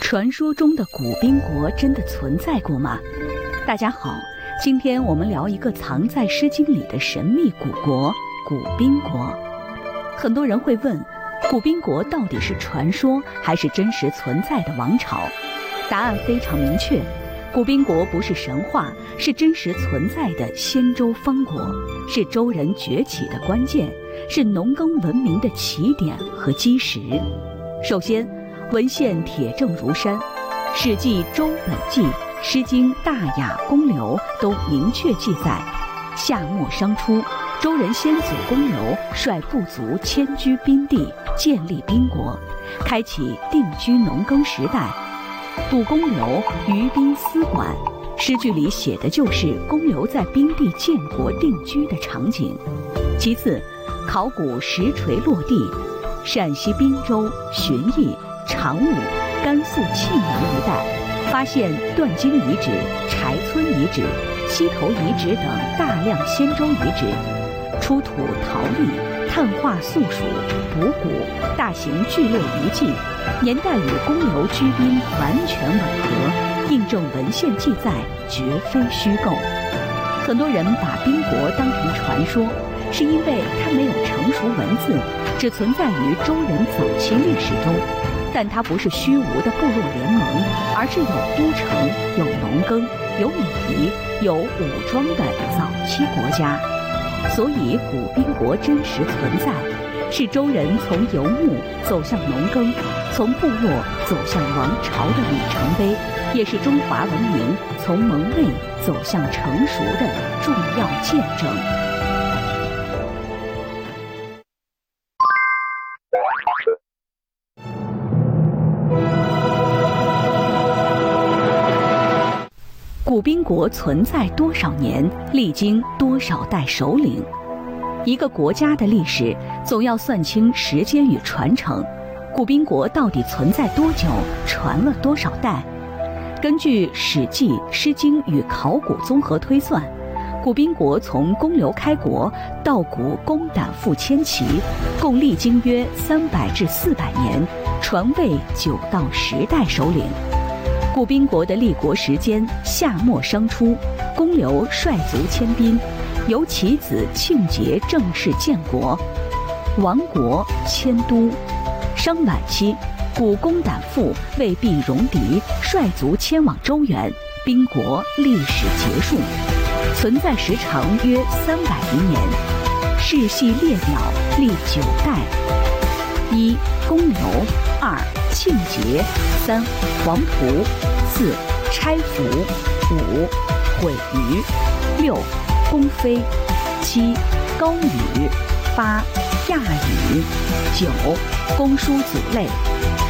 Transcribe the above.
传说中的古宾国真的存在过吗？大家好，今天我们聊一个藏在《诗经》里的神秘古国——古宾国。很多人会问，古宾国到底是传说还是真实存在的王朝？答案非常明确，古宾国不是神话，是真实存在的先周方国，是周人崛起的关键，是农耕文明的起点和基石。首先，文献铁证如山，《史记·周本纪》、《诗经·大雅·公刘》都明确记载，夏末商初，周人先祖公刘率部族迁居宾地，建立宾国，开启定居农耕时代。杜公刘于宾司管，诗句里写的就是公刘在宾地建国定居的场景。其次，考古实锤落地，陕西滨州、旬邑、长武、甘肃庆阳一带发现段京遗址、柴村遗址、西头遗址等大量先周遗址，出土陶粒、碳化素属、卜骨、大型聚落遗迹，年代与公刘居宾完全吻合，印证文献记载绝非虚构。很多人把宾国当成传说，是因为它没有成熟文字，只存在于周人早期历史中。但它不是虚无的部落联盟，而是有都城、有农耕、有礼仪、有武装的早期国家。所以古宾国真实存在，是周人从游牧走向农耕，从部落走向王朝的里程碑，也是中华文明从蒙昧走向成熟的重要见证。古宾国存在多少年，历经多少代首领？一个国家的历史总要算清时间与传承。古宾国到底存在多久，传了多少代？根据《史记》《诗经》与考古综合推算，古宾国从公刘开国到古公胆父迁齐，共历经约300至400年，传位9到10代首领。古宾国的立国时间夏末商初，公刘率族迁宾，由其子庆节正式建国，亡国迁都。商晚期，古公胆父为避戎狄，率族迁往周原，宾国历史结束，存在时长约300余年。世系列表历9代：1. 公刘；2. 庆节；3. 黄图；4. 拆服；5. 毁鱼；6. 公妃；7. 高语；8. 亚语；9. 公叔祖类。